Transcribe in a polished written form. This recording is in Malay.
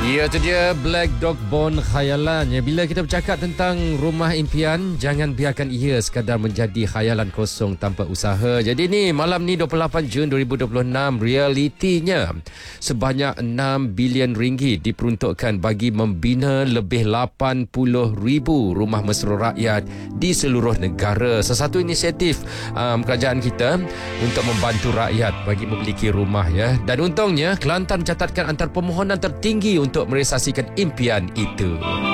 Ya, itu dia Black Dog Bone Khayalan. Ya, bila kita bercakap tentang rumah impian, jangan biarkan ia sekadar menjadi khayalan kosong tanpa usaha. Jadi ni, malam ni 28 Jun 2026, realitinya sebanyak 6 bilion ringgit diperuntukkan bagi membina lebih 80,000 rumah mesra rakyat di seluruh negara. Sesuatu inisiatif kerajaan kita untuk membantu rakyat bagi memiliki rumah, ya. Dan untungnya Kelantan mencatatkan antara permohonan tertinggi untuk merealisasikan impian itu.